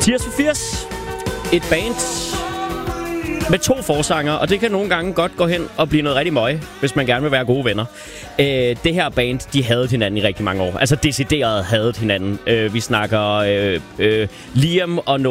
Tears for Fears. Et band med 2 forsanger, og det kan nogle gange godt gå hen og blive noget rigtig møg, hvis man gerne vil være gode venner. Det her band, de havde hinanden i rigtig mange år. Altså decideret havde hinanden. Vi snakker Liam og